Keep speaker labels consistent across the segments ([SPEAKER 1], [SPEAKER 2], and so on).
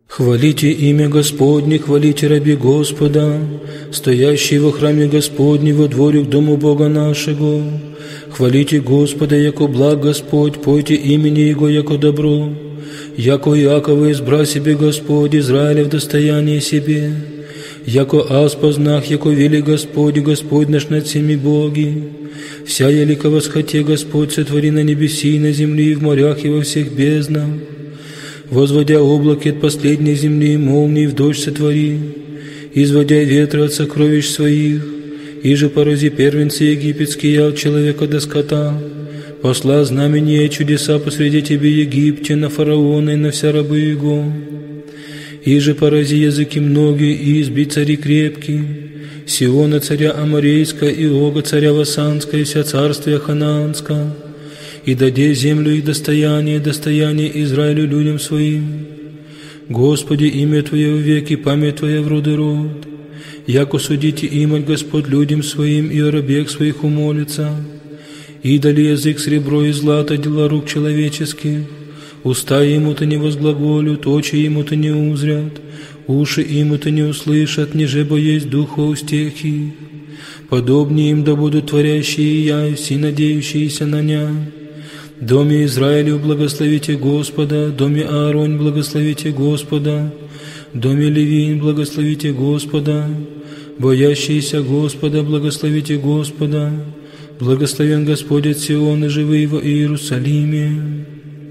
[SPEAKER 1] Хвалите имя Господне, хвалите раби Господа, стоящие во храме Господне, во дворе к дому Бога нашего. Хвалите Господа, яко благ Господь, пойте имени Его, яко добро. Яко Иакова избра себе Господь, Израиля в достояние себе. Яко аз познах, яко вели Господь, Господь наш над всеми боги. Вся елика восхоте Господь сотвори на небеси и на земли, и в морях, и во всех безднах. Возводя облаки от последней земли, молнии в дождь сотвори, изводя ветры от сокровищ своих, и же порази первенцы египетские от человека до скота, посла знамения и чудеса посреди тебе Египте, на фараона и на вся рабы его, и же порази языки многие, и изби цари крепкие, Сиона царя Аморейска, и Ога царя Васанска, и вся царствие Ханаанска, и даде землю их достояние, достояние Израилю людям своим. Господи, имя Твое в веки, память Твоя в роды род. Яко судите имать Господь людям своим, и о рабех своих умолится. И дали язык сребро и злато, дела рук человеческих. Уста ему-то не возглаголют, очи ему-то не узрят, уши ему-то не услышат, ниже бо есть духа устехи. Подобнее им да будут творящие я, все надеющиеся на ня. Доме Израилю благословите Господа, доме Ааронь благословите Господа, доме Левин благословите Господа, боящиеся Господа благословите Господа, благословен Господь от Сиона, живый во Иерусалиме.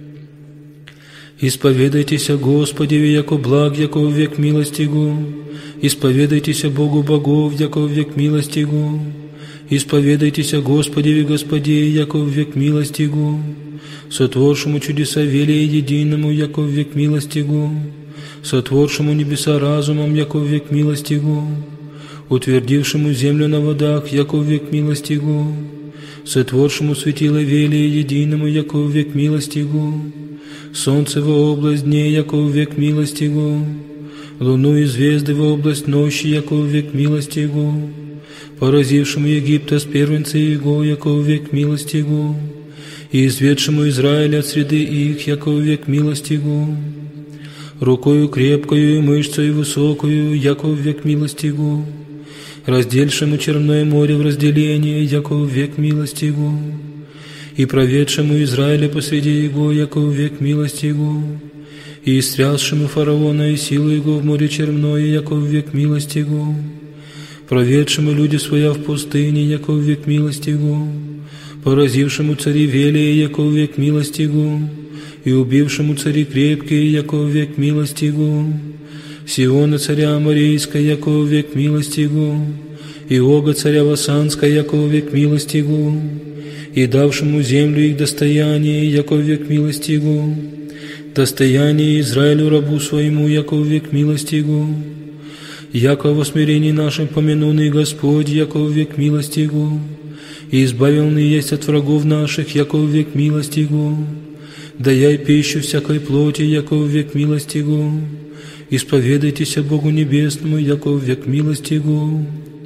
[SPEAKER 1] Исповедайтесь о Господе, яко благ, яко в век милости Его, исповедайтесь о Богу богов, яко в век милости Его. Исповедайтесь о Господе и Господе, яко в век милости Его, сотворшему чудеса велия единому, яко в век милости Его, сотворшему небеса разумом, яко в век милости Его, утвердившему землю на водах, яко в век милости Его, сотворшему светило велия единому, яко в век милости Его, солнце во область дней, яко в век милости Его, луну и звезды во область ночи, яко в век милости Его, поразившему Египта с первенца Его, яко в век милости Его, и изведшему Израиля от среды их, яко в век милости Его, рукою крепкою и мышцою высокою, яко в век милости Его, раздельшему Черное море в разделение, яко в век милости Его, и проведшему Израиля посреди Его, яко в век милости Его, и истрясшему фараона и силу Его в море Черное, яко в век милости Его, проведшему люди своя в пустыне, яко в век милости Его, поразившему цари велия, яко в век милости Его, и убившему цари крепкие, яко в век милости Его, Сиона царя Аморейска, яко в век милости Его, и Ога царя Васанска, яко в век милости Его, и давшему землю их достояние, яко в век милости Его, достояние Израилю рабу своему, яко в век милости Его, яко во смирении нашим помянуный Господь, яко в век милости Его, и избавленный есть от врагов наших, яко в век милости Его, даяй пищу всякой плоти, яко в век милости Его, исповедайтесь Богу Небесному, яко в век милости Его.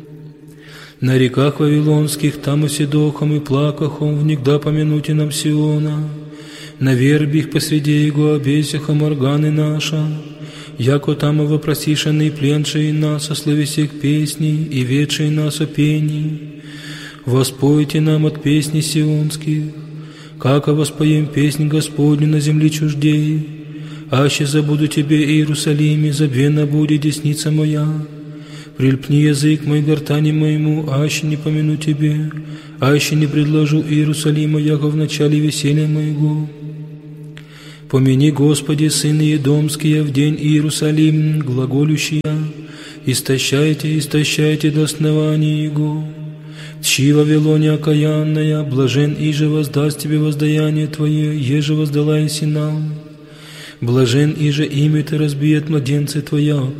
[SPEAKER 1] На реках вавилонских, там и седохом, и плакахом, внегда помянуте нам Сиона, на вербих посреди Его обесяхом органы наша, яко там и вопросишенный пленшие нас о слове сих песней и ведшие нас о пении. Воспойте нам от песни сионских, как воспоем песнь Господню на земле чуждей, аще забуду Тебе, Иерусалиме, забвена будет десница моя. Прильпни язык мой гортани моему, аще не помяну Тебе, аще не предложу Иерусалима, яко в начале веселья моего. Помяни, Господи, сыны Едомские, в день Иерусалим, глаголющия, истощайте, истощайте до основания Его. Тщи Вавилоне окаянная, блажен иже воздаст Тебе воздаяние Твое, еже воздала и синам. Блажен иже имя Ты разбиет младенцы Твоя,